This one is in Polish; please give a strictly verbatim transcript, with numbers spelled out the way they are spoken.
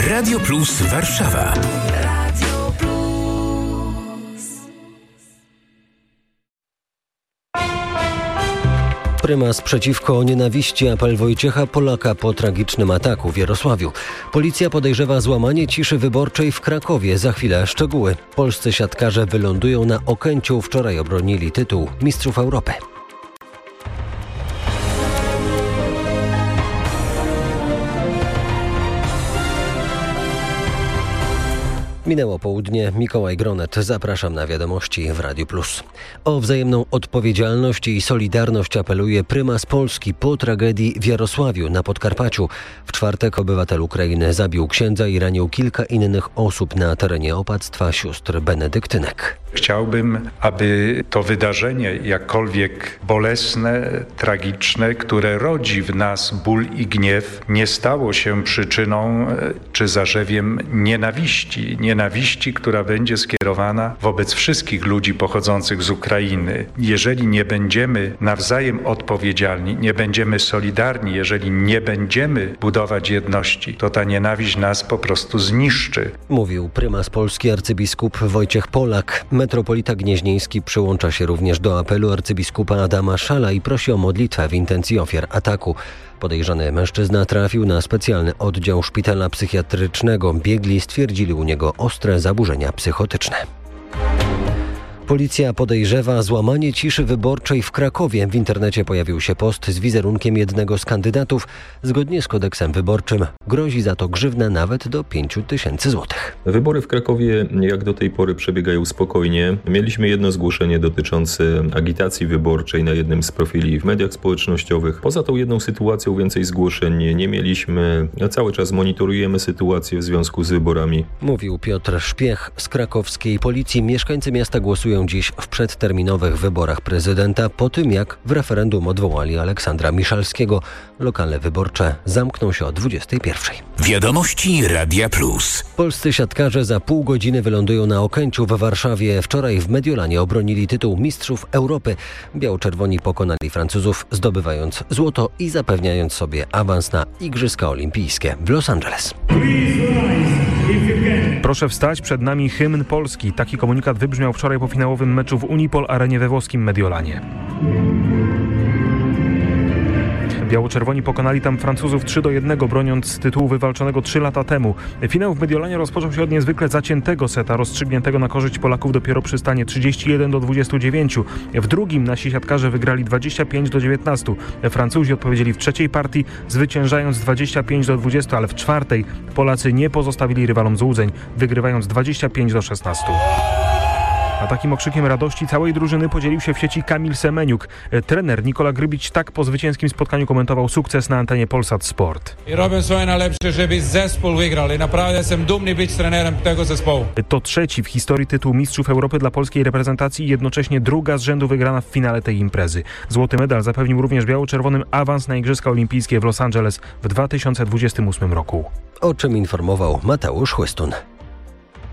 Radio Plus Warszawa. Radio Plus. Prymas przeciwko nienawiści, apel Wojciecha Polaka po tragicznym ataku w Jarosławiu. Policja podejrzewa złamanie ciszy wyborczej w Krakowie. Za chwilę szczegóły. Polscy siatkarze wylądują na Okęciu. Wczoraj obronili tytuł Mistrzów Europy. Minęło południe. Mikołaj Gronet. Zapraszam na wiadomości w Radiu Plus. O wzajemną odpowiedzialność i solidarność apeluje prymas Polski po tragedii w Jarosławiu na Podkarpaciu. W czwartek obywatel Ukrainy zabił księdza i ranił kilka innych osób na terenie opactwa sióstr benedyktynek. Chciałbym, aby to wydarzenie, jakkolwiek bolesne, tragiczne, które rodzi w nas ból i gniew, nie stało się przyczyną czy zarzewiem nienawiści. Nienawiści, która będzie skierowana wobec wszystkich ludzi pochodzących z Ukrainy. Jeżeli nie będziemy nawzajem odpowiedzialni, nie będziemy solidarni, jeżeli nie będziemy budować jedności, to ta nienawiść nas po prostu zniszczy. Mówił prymas Polski arcybiskup Wojciech Polak. Metropolita Gnieźnieński przyłącza się również do apelu arcybiskupa Adama Szala i prosi o modlitwę w intencji ofiar ataku. Podejrzany mężczyzna trafił na specjalny oddział szpitala psychiatrycznego. Biegli stwierdzili u niego ostre zaburzenia psychotyczne. Policja podejrzewa złamanie ciszy wyborczej w Krakowie. W internecie pojawił się post z wizerunkiem jednego z kandydatów. Zgodnie z kodeksem wyborczym grozi za to grzywna nawet do pięciu tysięcy złotych. Wybory w Krakowie jak do tej pory przebiegają spokojnie. Mieliśmy jedno zgłoszenie dotyczące agitacji wyborczej na jednym z profili w mediach społecznościowych. Poza tą jedną sytuacją więcej zgłoszeń nie mieliśmy. Cały czas monitorujemy sytuację w związku z wyborami. Mówił Piotr Szpiech z krakowskiej policji. Mieszkańcy miasta głosują dziś w przedterminowych wyborach prezydenta po tym, jak w referendum odwołali Aleksandra Miszalskiego. Lokale wyborcze zamkną się o dwudziestej pierwszej. Wiadomości Radia Plus. Polscy siatkarze za pół godziny wylądują na Okęciu w Warszawie. Wczoraj w Mediolanie obronili tytuł Mistrzów Europy. Biało-czerwoni pokonali Francuzów, zdobywając złoto i zapewniając sobie awans na Igrzyska Olimpijskie w Los Angeles. Proszę wstać, przed nami hymn Polski. Taki komunikat wybrzmiał wczoraj po finałowym meczu w Unipol Arenie we włoskim Mediolanie. Biało-czerwoni pokonali tam Francuzów trzy do jednego, broniąc tytułu wywalczonego trzy lata temu. Finał w Mediolanie rozpoczął się od niezwykle zaciętego seta, rozstrzygniętego na korzyść Polaków dopiero przy stanie trzydzieści jeden do dwudziestu dziewięciu. W drugim nasi siatkarze wygrali dwadzieścia pięć do dziewiętnastu. Francuzi odpowiedzieli w trzeciej partii, zwyciężając dwadzieścia pięć do dwudziestu, ale w czwartej Polacy nie pozostawili rywalom złudzeń, wygrywając dwadzieścia pięć do szesnastu. A takim okrzykiem radości całej drużyny podzielił się w sieci Kamil Semeniuk. Trener Nikola Grybić tak po zwycięskim spotkaniu komentował sukces na antenie Polsat Sport. I robię swoje najlepsze, żeby zespół wygrał. I naprawdę jestem dumny być trenerem tego zespołu. To trzeci w historii tytuł Mistrzów Europy dla polskiej reprezentacji i jednocześnie druga z rzędu wygrana w finale tej imprezy. Złoty medal zapewnił również biało-czerwonym awans na Igrzyska Olimpijskie w Los Angeles w dwa tysiące dwudziestym ósmym roku. O czym informował Mateusz Chłystun.